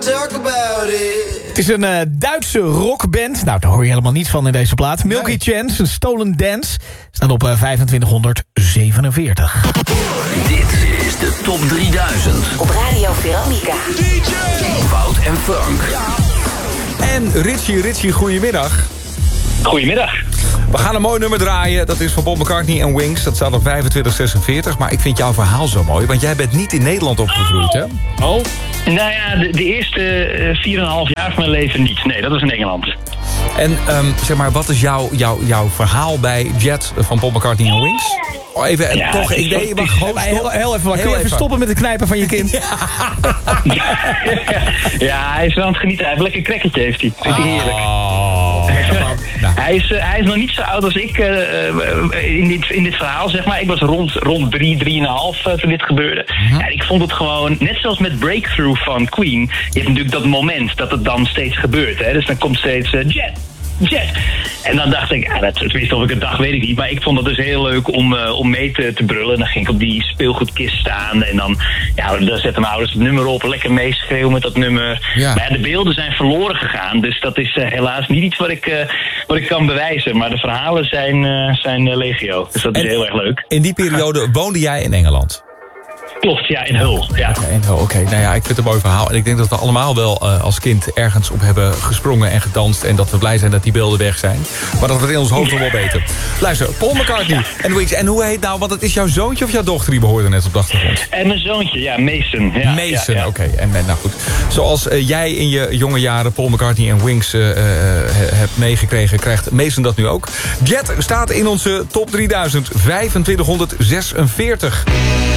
talk about it. Het is een Duitse rockband. Nou, daar hoor je helemaal niets van in deze plaat. Milky Chance, een Stolen Dance. Staat op 2547. Dit is de Top 3000. Op Radio Veronica. DJ Wout en Frank. En Richie, goedemiddag. Goedemiddag. We gaan een mooi nummer draaien. Dat is van Paul McCartney en Wings. Dat staat op 2546. Maar ik vind jouw verhaal zo mooi. Want jij bent niet in Nederland opgegroeid, hè? Oh? Nou ja, de eerste 4,5 jaar van mijn leven niet. Nee, dat was in Engeland. En zeg maar, wat is jouw verhaal bij Jet van Paul McCartney en Wings? Oh, even, ja, toch, ik deed Heel even, kun je even stoppen met het knijpen van je kind? Ja, hij is wel aan het genieten. Hij heeft lekker crackertje, heeft hij. Vindt hij heerlijk. Nou. Hij is nog niet zo oud als ik in dit verhaal, zeg maar. Ik was rond 3,5 toen dit gebeurde. Ja, ik vond het gewoon, net zoals met Breakthrough van Queen, je hebt natuurlijk dat moment dat het dan steeds gebeurt. Hè? Dus dan komt steeds Jet. En dan dacht ik, tenminste of ik het dacht weet ik niet, maar ik vond het dus heel leuk om mee te brullen. En dan ging ik op die speelgoedkist staan en dan zetten mijn ouders het nummer op, lekker meeschreeuwen met dat nummer. Ja. Maar ja, de beelden zijn verloren gegaan, dus dat is helaas niet iets wat ik kan bewijzen. Maar de verhalen zijn legio, dus dat is heel erg leuk. In die periode woonde jij in Engeland? Klopt, ja, in Hull. Ja. Oké. Nou ja, ik vind het een mooi verhaal. En ik denk dat we allemaal wel als kind ergens op hebben gesprongen en gedanst. En dat we blij zijn dat die beelden weg zijn. Maar dat we het in ons hoofd nog wel weten. Luister, Paul McCartney en Wings. En hoe heet nou, want het is jouw zoontje of jouw dochter die behoorde net op de achtergrond? En mijn zoontje, ja, Mason. Ja, Mason, ja. Oké. En nou goed. Zoals jij in je jonge jaren Paul McCartney en Wings hebt meegekregen, krijgt Mason dat nu ook. Jet staat in onze top 3000, 2546.